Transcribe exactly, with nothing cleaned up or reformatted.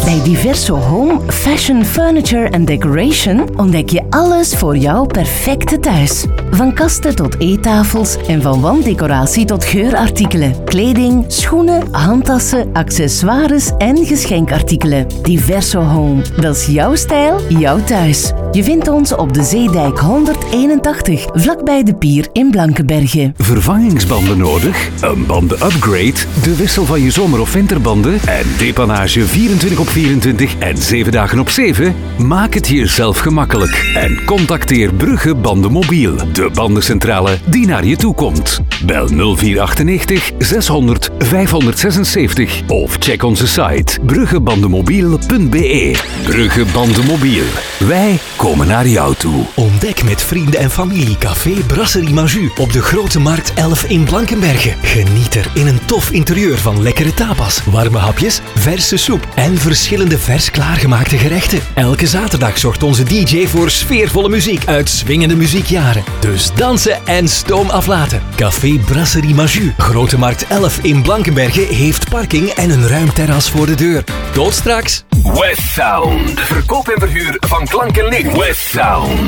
Bij Diverso Home, Fashion, Furniture en Decoration ontdek je alles voor jouw perfecte thuis. Van kasten tot eettafels en van wanddecoratie tot geurartikelen. Kleding, schoenen, handtassen, accessoires en geschenkartikelen. Diverso Home, dat is jouw stijl, jouw thuis. Je vindt ons op de Zeedijk honderdeenentachtig, vlakbij de Pier in Blankenberge. Vervangingsbanden nodig? Een bandenupgrade? De wissel van je zomer- of winterbanden? En depannage vierentwintig op vierentwintig en zeven dagen op zeven? Maak het jezelf gemakkelijk en contacteer Brugge Bandenmobiel, de bandencentrale die naar je toe komt. Bel nul vier achtennegentig zeshonderd vijfhonderdzesenzeventig of check onze site bruggebandenmobiel punt b e. Brugge Bandenmobiel. Wij komen naar jou toe. Ontdek met vrienden en familie Café Brasserie Maju op de Grote Markt elf in Blankenberge. Geniet er in een tof interieur van lekkere tapas, warme hapjes, verse soep en verschillende vers klaargemaakte gerechten. Elke zaterdag zorgt onze D J voor sfeervolle muziek uit swingende muziekjaren. Dus dansen en stoom aflaten. Café Brasserie Maju, Grote Markt elf in Blankenberge heeft parking en een ruim terras voor de deur. Tot straks! West Sound. Verkoop en verhuur van klank en licht. West Sound.